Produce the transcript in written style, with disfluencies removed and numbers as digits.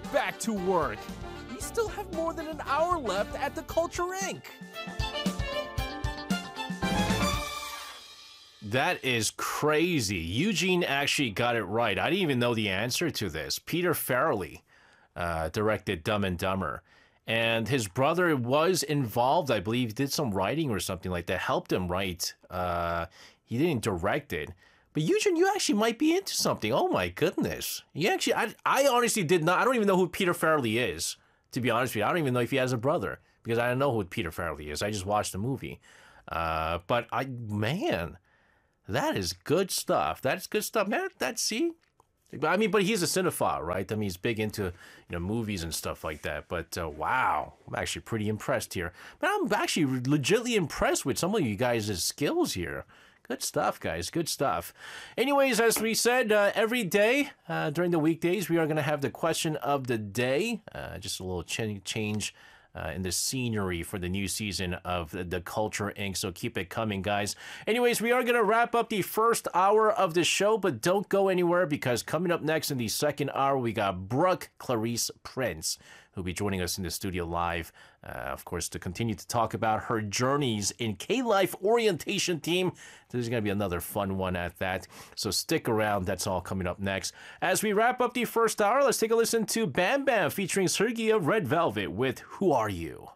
back to work. We still have more than an hour left at the Culture Inc. That is crazy. Eugene actually got it right. I didn't even know the answer to this. Peter Farrelly directed Dumb and Dumber. And his brother was involved, I believe, did some writing or something like that, helped him write. He didn't direct it. But Eugene, you actually might be into something. Oh my goodness. You actually, I honestly did not, I don't even know who Peter Farrelly is, to be honest with you. I don't even know if he has a brother, because I don't know who Peter Farrelly is. I just watched the movie. But man, that is good stuff. That's good stuff, man. I mean, but he's a cinephile, right? I mean, he's big into movies and stuff like that. But wow, I'm actually pretty impressed here. But I'm actually legitimately impressed with some of you guys' skills here. Good stuff, guys. Good stuff. Anyways, as we said, every day during the weekdays, we are going to have the question of the day. Just a little change in the scenery for the new season of the Culture Inc. So keep it coming, guys. Anyways, we are going to wrap up the first hour of the show, but don't go anywhere, because coming up next in the second hour, we got Brooke Clarice Prince, who'll be joining us in the studio live, of course, to continue to talk about her journeys in K-Life orientation team. There's going to be another fun one at that. So stick around. That's all coming up next. As we wrap up the first hour, let's take a listen to Bam Bam featuring Sergio Red Velvet with Who Are You?